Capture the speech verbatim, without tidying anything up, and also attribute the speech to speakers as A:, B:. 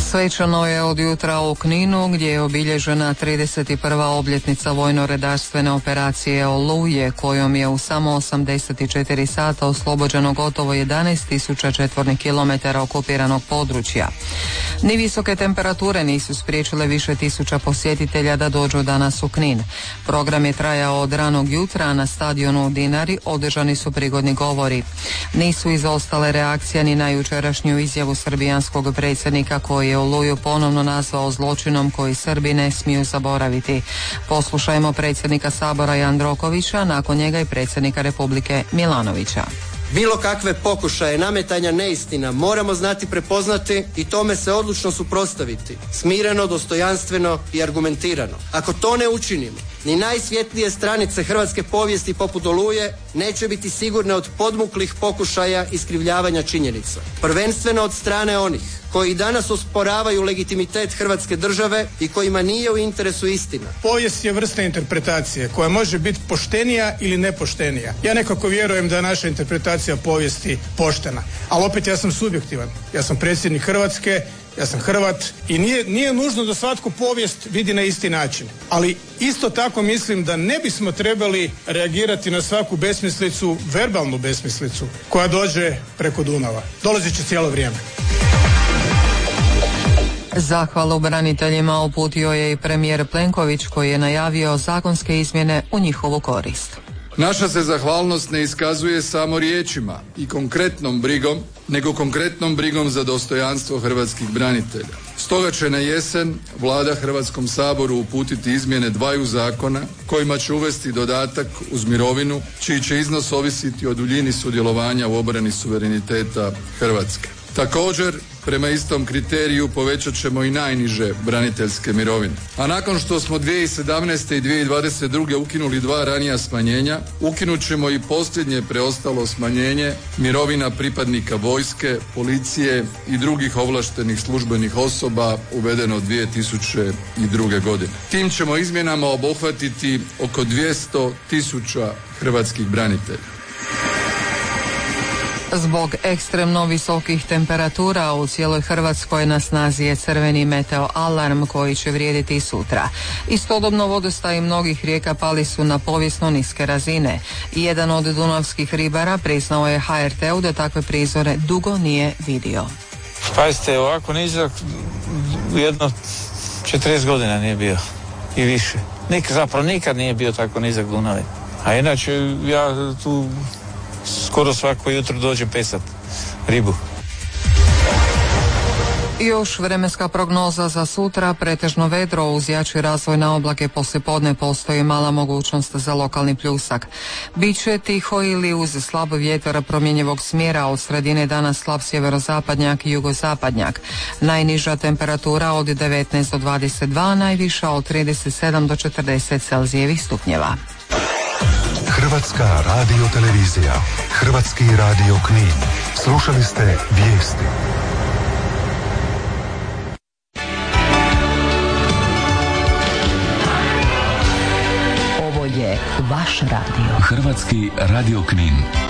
A: Svečano je od jutra u Kninu, gdje je obilježena trideset prva obljetnica vojno-redarstvene operacije Oluje, kojom je u samo osamdeset četiri sata oslobođeno gotovo jedanaest tisuća četvornih kilometara okupiranog područja. Ni visoke temperature nisu spriječile više tisuća posjetitelja da dođu danas u Knin. Program je trajao od ranog jutra, a na stadionu u Dinari održani su prigodni govori. Nisu izostale reakcije ni na jučerašnju izjavu srbijanskog predsjednika koji je Oluju ponovno nazvao zločinom koji Srbi ne smiju zaboraviti. Poslušajmo predsjednika Sabora Jandrokovića, nakon njega i predsjednika Republike Milanovića.
B: Bilo kakve pokušaje nametanja neistina moramo znati prepoznati i tome se odlučno suprotstaviti, smireno, dostojanstveno i argumentirano. Ako to ne učinimo, ni najsvjetlije stranice hrvatske povijesti poput Oluje neće biti sigurne od podmuklih pokušaja iskrivljavanja činjenica. Prvenstveno od strane onih koji danas osporavaju legitimitet Hrvatske države i kojima nije u interesu istina.
C: Povijest je vrsta interpretacije koja može biti poštenija ili nepoštenija. Ja nekako vjerujem da je naša interpretacija povijesti poštena, ali opet ja sam subjektivan. Ja sam predsjednik Hrvatske, ja sam Hrvat i nije, nije nužno da svatko povijest vidi na isti način. Ali isto tako mislim da ne bismo trebali reagirati na svaku besmislicu, verbalnu besmislicu koja dođe preko Dunava. Dolazit će cijelo vrijeme.
A: Zahvalu braniteljima uputio je i premijer Plenković, koji je najavio zakonske izmjene u njihovu korist.
D: Naša se zahvalnost ne iskazuje samo riječima i konkretnom brigom, nego konkretnom brigom za dostojanstvo hrvatskih branitelja. Stoga će na jesen Vlada Hrvatskom saboru uputiti izmjene dvaju zakona kojima će uvesti dodatak uz mirovinu, čiji će iznos ovisiti o duljini sudjelovanja u obrani suvereniteta Hrvatske. Također, prema istom kriteriju povećat ćemo i najniže braniteljske mirovine. A nakon što smo dvije tisuće sedamnaeste i dvije tisuće dvadeset druge ukinuli dva ranija smanjenja, ukinut ćemo i posljednje preostalo smanjenje mirovina pripadnika vojske, policije i drugih ovlaštenih službenih osoba uvedeno dvije tisuće druge. godine. Tim ćemo izmjenama obuhvatiti oko dvjesto tisuća hrvatskih branitelja.
A: Zbog ekstremno visokih temperatura u cijeloj Hrvatskoj na snazi je crveni meteo alarm koji će vrijediti i sutra. Istodobno vodostaji mnogih rijeka pali su na povijesno niske razine. Jedan od dunavskih ribara priznao je ha er te u da takve prizore dugo nije vidio.
E: Pazite, ovako nizak jedno četrdeset godina nije bio i više. Nik, zapravo nikad nije bio tako nizak Dunav. A inače ja tu skoro svako jutro dođem pesat ribu.
A: Još vremenska prognoza za sutra, pretežno vedro uz jači razvoj na oblake, poslijepodne postoji mala mogućnost za lokalni pljusak. Biće tiho ili uz slab vjetar promjenjivog smjera, od sredine dana slab sjeverozapadnjak i jugozapadnjak. Najniža temperatura od devetnaest do dvadeset dva, najviša od trideset sedam do četrdeset Celzijevih stupnjeva.
F: Hrvatska radiotelevizija, Hrvatski radio Knin. Slušali ste vijesti.
G: Ovo je vaš radio.
H: Hrvatski radio Knin.